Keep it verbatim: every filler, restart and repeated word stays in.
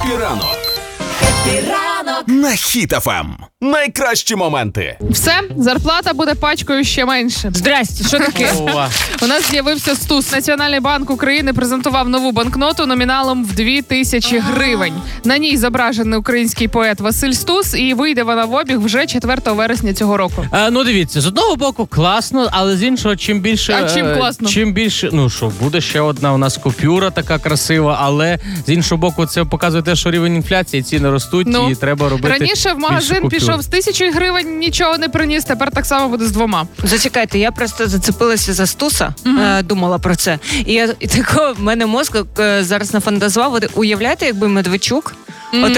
Хеппі ранок. Хеппі ранок на Хіт еф ем. Найкращі моменти. Все, зарплата буде пачкою ще менше. Здрасте, що таке? У нас з'явився стус. Національний банк України презентував нову банкноту номіналом в дві тисячі гривень. На ній зображений український поет Василь Стус, і вийде вона в обіг вже четвертого вересня цього року. А, ну дивіться, з одного боку класно, але з іншого, чим більше... А чим класно? Чим більше, ну що, буде ще одна у нас купюра така красива, але з іншого боку це показує те, що рівень інфляції, ціни ростуть, ну, і треба робити раніше в магазин пішов з тисячою гривень, нічого не приніс, тепер так само буде з двома. Зачекайте, я просто зацепилася за Стуса, mm-hmm. е, думала про це. І я і тако, в мене мозок е, зараз нафантазував. Уявляєте, якби Медведчук mm-hmm.